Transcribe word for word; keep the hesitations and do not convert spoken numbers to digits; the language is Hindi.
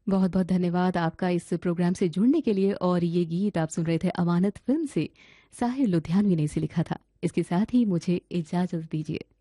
बहुत बहुत धन्यवाद आपका इस प्रोग्राम से जुड़ने के लिए। और ये गीत आप सुन रहे थे अमानत फिल्म से, साहिर लुधियानवी ने इसे लिखा था। इसके साथ ही मुझे इजाजत दीजिए।